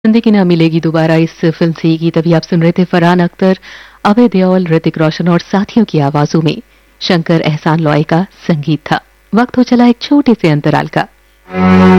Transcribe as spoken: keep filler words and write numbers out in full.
जिंदगी ना मिलेगी दोबारा इस फिल्म से ये गीत अभी आप सुन रहे थे। फरहान अख्तर, अभय देओल, ऋतिक रोशन और साथियों की आवाजों में शंकर एहसान लॉय का संगीत था। वक्त हो चला एक छोटे से अंतराल का।